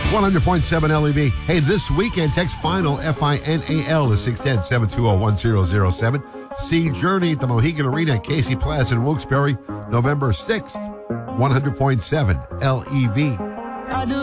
100.7 LEV. Hey, this weekend, text final FINAL to 610-720-1007. See Journey at the Mohegan Arena at Casey Plaza in Wilkes-Barre, November 6th. 100.7 LEV.